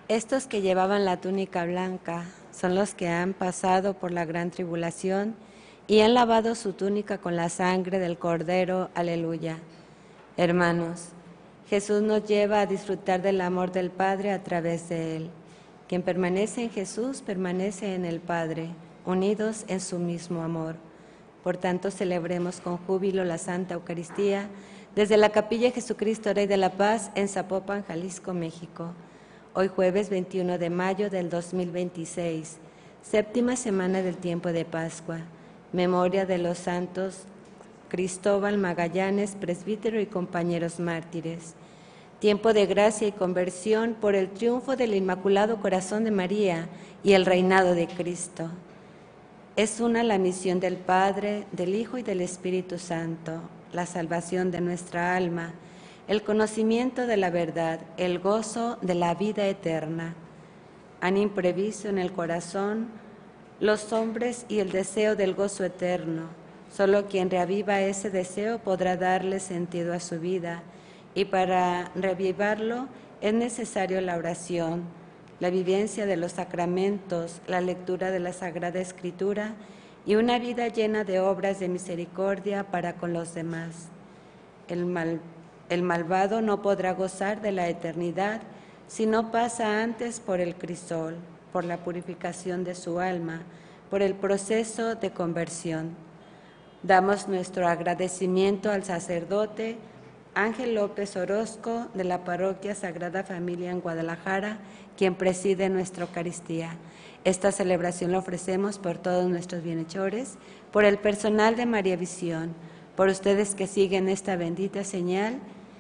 Estos que llevaban la túnica blanca son los que han pasado por la gran tribulación y han lavado su túnica con la sangre del Cordero. Aleluya. Hermanos, Jesús nos lleva a disfrutar del amor del Padre a través de Él. Quien permanece en Jesús permanece en el Padre, unidos en su mismo amor. Por tanto, celebremos con júbilo la Santa Eucaristía desde la Capilla Jesucristo Rey de la Paz en Zapopan, Jalisco, México. Hoy jueves 21 de mayo del 2026, séptima semana del tiempo de Pascua, memoria de los santos Cristóbal Magallanes, presbítero y compañeros mártires. Tiempo de gracia y conversión por el triunfo del Inmaculado Corazón de María y el reinado de Cristo. Es una la misión del Padre, del Hijo y del Espíritu Santo, la salvación de nuestra alma, el conocimiento de la verdad, el gozo de la vida eterna. Han imprevisto en el corazón los hombres y el deseo del gozo eterno. Solo quien reaviva ese deseo podrá darle sentido a su vida, y para reavivarlo es necesario la oración, la vivencia de los sacramentos, la lectura de la Sagrada Escritura y una vida llena de obras de misericordia para con los demás. El malvado no podrá gozar de la eternidad si no pasa antes por el crisol, por la purificación de su alma, por el proceso de conversión. Damos nuestro agradecimiento al sacerdote Ángel López Orozco de la Parroquia Sagrada Familia en Guadalajara, quien preside nuestra Eucaristía. Esta celebración la ofrecemos por todos nuestros bienhechores, por el personal de María Visión, por ustedes que siguen esta bendita señal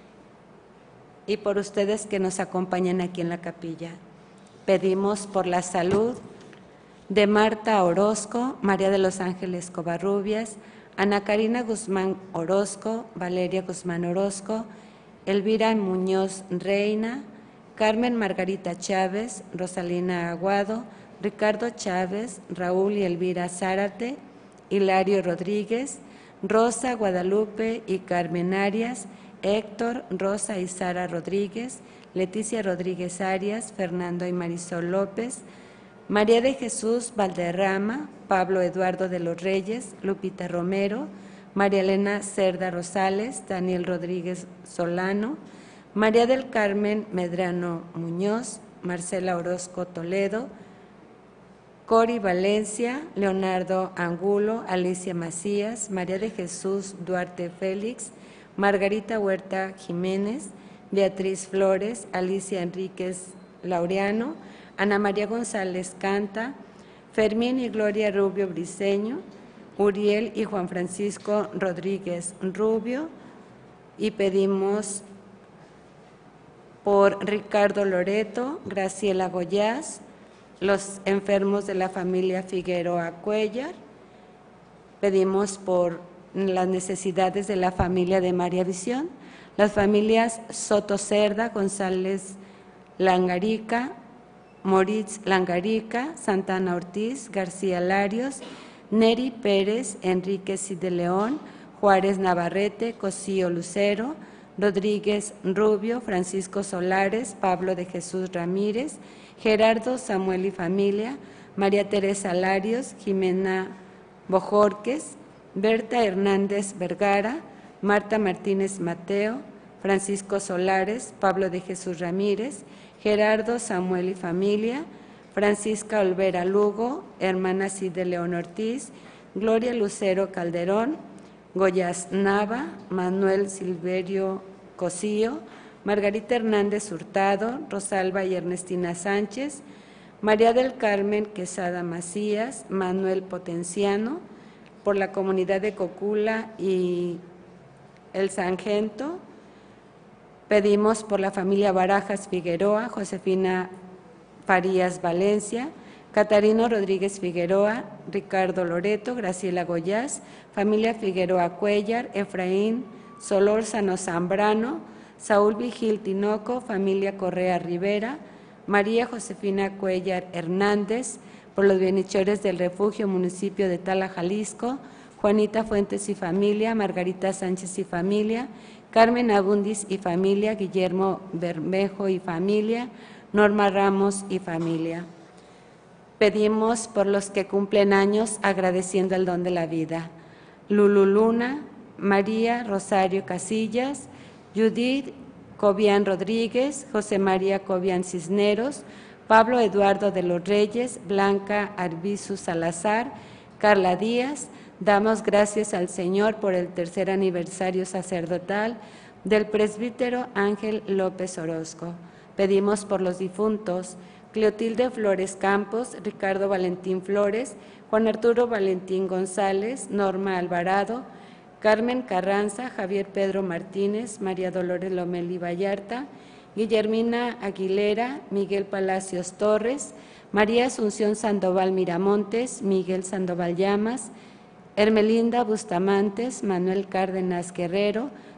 y por ustedes que nos acompañan aquí en la capilla. Pedimos por la salud de Marta Orozco, María de los Ángeles Covarrubias, Ana Karina Guzmán Orozco, Valeria Guzmán Orozco, Elvira Muñoz Reina, Carmen Margarita Chávez, Rosalina Aguado, Ricardo Chávez, Raúl y Elvira Zárate, Hilario Rodríguez, Rosa Guadalupe y Carmen Arias, Héctor, Rosa y Sara Rodríguez, Leticia Rodríguez Arias, Fernando y Marisol López, María de Jesús Valderrama, Pablo Eduardo de los Reyes, Lupita Romero, María Elena Cerda Rosales, Daniel Rodríguez Solano, María del Carmen Medrano Muñoz, Marcela Orozco Toledo, Cori Valencia, Leonardo Angulo, Alicia Macías, María de Jesús Duarte Félix, Margarita Huerta Jiménez, Beatriz Flores, Alicia Enríquez Laureano, Ana María González Canta, Fermín y Gloria Rubio Briceño, Uriel y Juan Francisco Rodríguez Rubio, y pedimos por Ricardo Loreto, Graciela Goyás, los enfermos de la familia Figueroa Cuellar. Pedimos por las necesidades de la familia de María Visión, las familias Soto Cerda, González Langarica, Moritz Langarica, Santana Ortiz, García Larios, Neri Pérez, Enríquez y de León, Juárez Navarrete, Cosío Lucero, Rodríguez Rubio, Francisco Solares, Pablo de Jesús Ramírez, Gerardo Samuel y familia, María Teresa Larios, Jimena Bojorques, Berta Hernández Vergara, Marta Martínez Mateo, Francisco Solares, Pablo de Jesús Ramírez, Gerardo Samuel y familia, Francisca Olvera Lugo, hermana Cid de León Ortiz, Gloria Lucero Calderón, Goyas Nava, Manuel Silverio Cosío, Margarita Hernández Hurtado, Rosalba y Ernestina Sánchez, María del Carmen Quesada Macías, Manuel Potenciano, por la comunidad de Cocula y el Sargento. Pedimos por la familia Barajas Figueroa, Josefina Farías Valencia, Catarino Rodríguez Figueroa, Ricardo Loreto, Graciela Goyás, familia Figueroa Cuellar, Efraín Solórzano Zambrano, Saúl Vigil Tinoco, familia Correa Rivera, María Josefina Cuellar Hernández, por los bienhechores del refugio municipio de Tala, Jalisco, Juanita Fuentes y familia, Margarita Sánchez y familia, Carmen Abundis y familia, Guillermo Bermejo y familia, Norma Ramos y familia. Pedimos por los que cumplen años agradeciendo el don de la vida. Lulu Luna, María Rosario Casillas, Judith Cobian Rodríguez, José María Cobian Cisneros, Pablo Eduardo de los Reyes, Blanca Arbizu Salazar, Carla Díaz. Damos gracias al Señor por el tercer aniversario sacerdotal del presbítero Ángel López Orozco. Pedimos por los difuntos Cleotilde Flores Campos, Ricardo Valentín Flores, Juan Arturo Valentín González, Norma Alvarado, Carmen Carranza, Javier Pedro Martínez, María Dolores Lomelí Vallarta, Guillermina Aguilera, Miguel Palacios Torres, María Asunción Sandoval Miramontes, Miguel Sandoval Llamas, Hermelinda Bustamantes, Manuel Cárdenas Guerrero,